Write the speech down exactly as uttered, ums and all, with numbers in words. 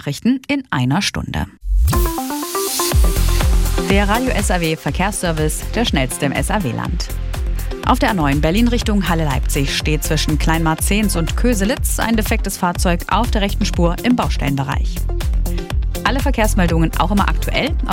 Nachrichten in einer Stunde. Der Radio S A W Verkehrsservice, der schnellste im S A W-Land. Auf der A neun Berlin Richtung Halle-Leipzig steht zwischen Kleinmarzens und Köselitz ein defektes Fahrzeug auf der rechten Spur im Baustellenbereich. Alle Verkehrsmeldungen auch immer aktuell